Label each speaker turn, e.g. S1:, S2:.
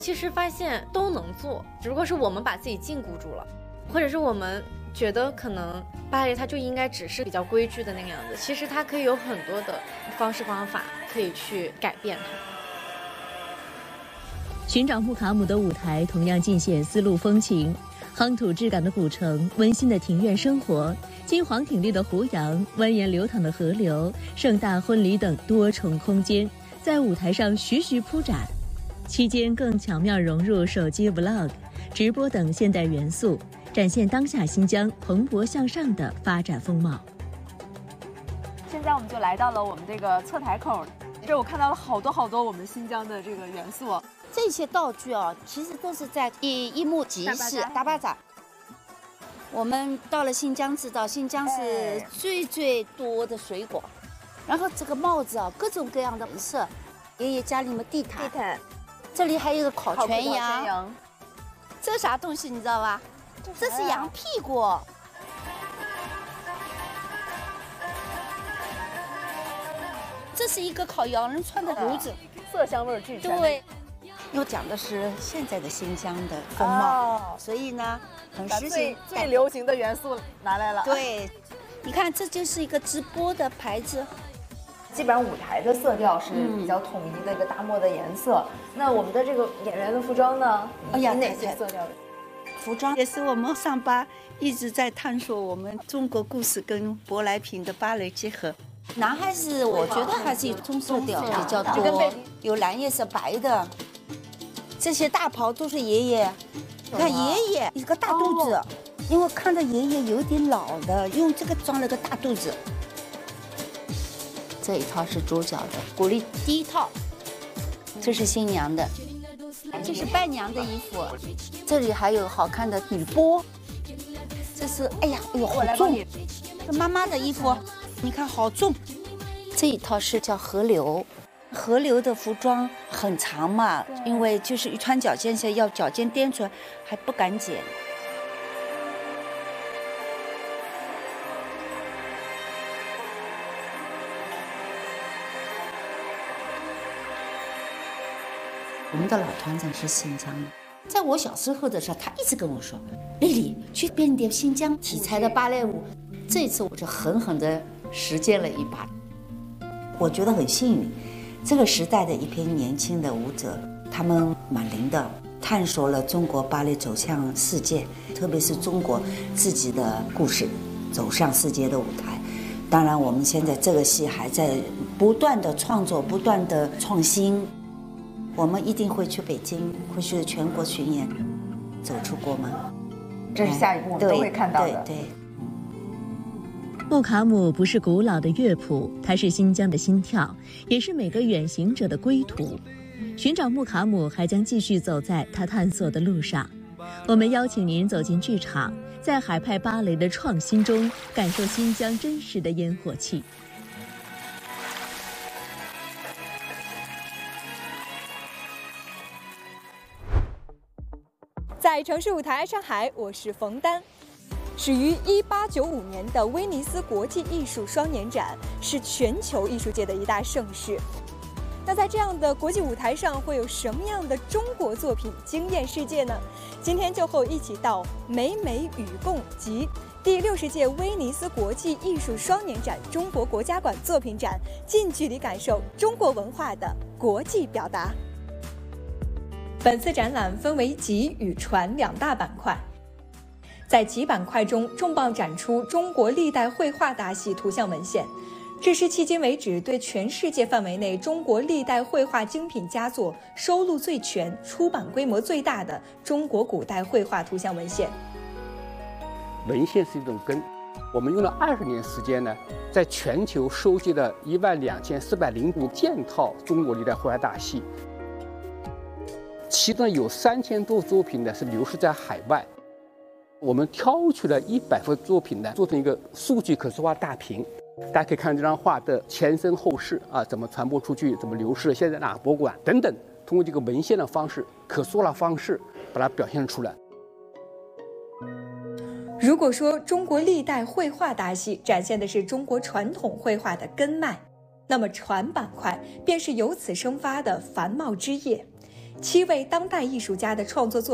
S1: 其实发现都能做，只不过是我们把自己禁锢住了，或者是我们觉得可能芭蕾它就应该只是比较规矩的那个样子，其实它可以有很多的方式方法可以去改变它。
S2: 寻找穆卡姆的舞台同样尽显丝路风情，夯土质感的古城，温馨的庭院生活，金黄挺立的湖洋，蜿蜒流淌的河流，盛大婚礼等多重空间在舞台上徐徐铺展，期间更巧妙融入手机 vlog、直播等现代元素，展现当下新疆蓬勃向上的发展风貌。
S3: 现在我们就来到了我们这个侧台口，这我看到了好多我们新疆的这个元素。
S4: 这些道具啊，其实都是在一幕集市大巴扎。我们到了新疆，知道新疆是最多的水果，然后这个帽子啊，各种各样的颜色。爷爷家里面地毯，这里还有一个烤全羊。这啥东西你知道吧？这是羊屁股。这是一个烤羊人穿的炉子，
S3: 色香味俱全。
S4: 对。又讲的是现在的新疆的风貌，所以呢，很时兴，
S3: 最流行的元素拿来了。
S4: 对，你看，这就是一个直播的牌子。
S3: 基本上舞台的色调是比较统一的一个大漠的颜色。那我们的这个演员的服装呢？哪些色调的？
S4: 服装也是我们上巴一直在探索我们中国故事跟舶来品的芭蕾结合。男孩子我觉得还是以棕色调比较多，有蓝叶色、白的。这些大袍都是爷爷，你看爷爷一个大肚子，因为看着爷爷有点老了，用这个装了个大肚子。这一套是主角的鼓励第一套，这是新娘的，这是伴娘的衣服，这里还有好看的女波，这是哎呦好重，这妈妈的衣服，你看好重。这一套是叫河流。河流的服装很长嘛，因为就是一穿脚尖下要脚尖颠出来，还不敢剪。我们的老团长是新疆的，在我小时候的时候，他一直跟我说：“丽丽，去编点新疆题材的芭蕾舞。”这次我就狠狠地实践了一把，我觉得很幸运。这个时代的一批年轻的舞者，他们蛮灵的，探索了中国芭蕾走向世界，特别是中国自己的故事走向世界的舞台。当然，我们现在这个戏还在不断的创作，不断的创新。我们一定会去北京，会去全国巡演，走出国门。
S3: 这是下一步我们都会看到的。
S4: 对。
S2: 穆卡姆不是古老的乐谱，它是新疆的心跳，也是每个远行者的归途。寻找穆卡姆还将继续走在他探索的路上。我们邀请您走进剧场，在海派芭蕾的创新中，感受新疆真实的烟火气。
S5: 在城市舞台上海，我是冯丹。始于1895年的威尼斯国际艺术双年展是全球艺术界的一大盛事。那在这样的国际舞台上，会有什么样的中国作品惊艳世界呢？今天就和我一起到美美与共及第60届威尼斯国际艺术双年展中国国家馆作品展，近距离感受中国文化的国际表达。本次展览分为集与传两大板块。在集板块中，重磅展出中国历代绘画大系图像文献，这是迄今为止对全世界范围内中国历代绘画精品佳作收录最全、出版规模最大的中国古代绘画图像文献。
S6: 文献是一种根，我们用了20年时间呢，在全球收集了12405件套中国历代绘画大系，其中有3000多作品呢是流失在海外。我们挑取了100幅作品呢，做成一个数据可视化大屏，大家可以看这张画的前身后事啊，怎么传播出去，怎么流失，现在哪个博物馆等等，通过这个文献的方式、可视化的方式，把它表现出来。
S5: 如果说中国历代绘画大系展现的是中国传统绘画的根脉，那么传板块便是由此生发的繁茂枝叶。 7位当代艺术家的创作作